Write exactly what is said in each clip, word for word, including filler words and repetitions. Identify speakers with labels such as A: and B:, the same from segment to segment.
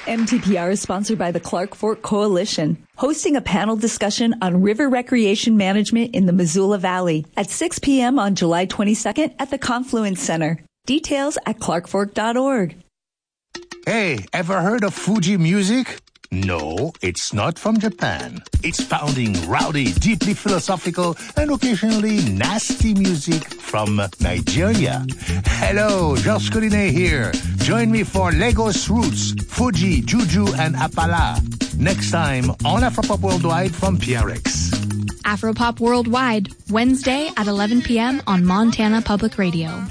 A: M T P R is sponsored by the Clark Fork Coalition, hosting a panel discussion on river recreation management in the Missoula Valley at six p.m. on July twenty-second at the Confluence Center. Details at clark fork dot org.
B: Hey, ever heard of Fuji music? No, it's not from Japan. It's founding rowdy, deeply philosophical, and occasionally nasty music from Nigeria. Hello, Georges Collinet here. Join me for Lagos Roots, Fuji, Juju, and Apala. Next time on Afropop Worldwide from P R X.
C: Afropop Worldwide, Wednesday at eleven p.m. on Montana Public Radio.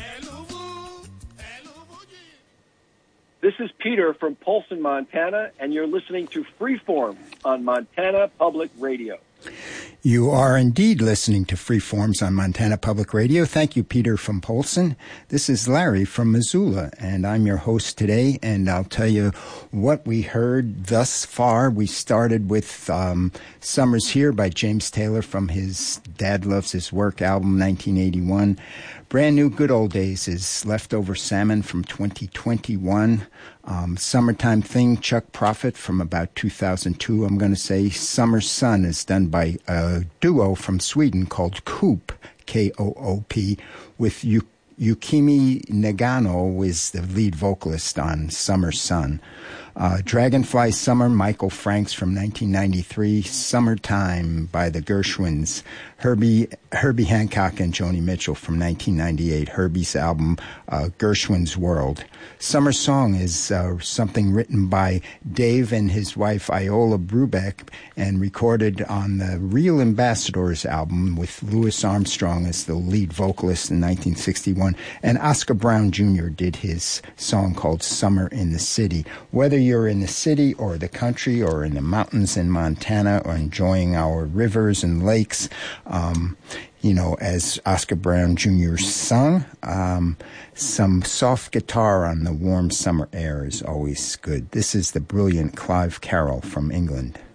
D: This is Peter from Polson, Montana, and you're listening to Freeform on Montana Public Radio.
E: You are indeed listening to Freeforms on Montana Public Radio. Thank you, Peter from Polson. This is Larry from Missoula, and I'm your host today, and I'll tell you what we heard thus far. We started with um, Summer's Here by James Taylor from his Dad Loves His Work album, nineteen eighty-one. Brand new Good Old Days is Leftover Salmon from twenty twenty-one. Um, Summertime Thing, Chuck Prophet from about two thousand two. I'm going to say Summer Sun is done by a duo from Sweden called Coop, K O O P, with Yu- Yukimi Nagano is the lead vocalist on Summer Sun. Uh, Dragonfly Summer, Michael Franks from nineteen ninety-three. Summertime by the Gershwins. Herbie Herbie Hancock and Joni Mitchell from nineteen ninety-eight. Herbie's album, uh, Gershwin's World. Summer Song is uh, something written by Dave and his wife Iola Brubeck and recorded on the Real Ambassadors album with Louis Armstrong as the lead vocalist in nineteen sixty-one. And Oscar Brown Junior did his song called Summer in the City. Whether you're in the city or the country or in the mountains in Montana or enjoying our rivers and lakes, um, you know, as Oscar Brown Junior sung, um, some soft guitar on the warm summer air is always good. This is the brilliant Clive Carroll from England.